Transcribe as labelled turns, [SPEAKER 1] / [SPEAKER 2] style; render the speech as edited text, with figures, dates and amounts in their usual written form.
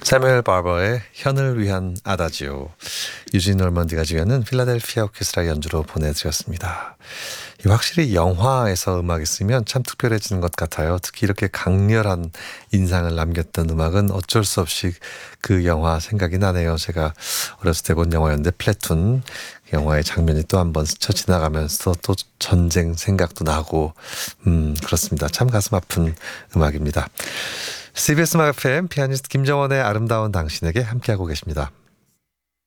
[SPEAKER 1] 사무엘 바버의 현을 위한 아다지오, 유진 놀먼디가 지휘하는 필라델피아 오케스트라 연주로 보내드렸습니다. 확실히 영화에서 음악이 쓰면 참 특별해지는 것 같아요. 특히 이렇게 강렬한 인상을 남겼던 음악은 어쩔 수 없이 그 영화 생각이 나네요. 제가 어렸을 때 본 영화였는데 플래툰, 영화의 장면이 또 한 번 스쳐 지나가면서 또 전쟁 생각도 나고 그렇습니다. 참 가슴 아픈 음악입니다. CBS 음악 FM 피아니스트 김정원의 아름다운 당신에게 함께하고 계십니다.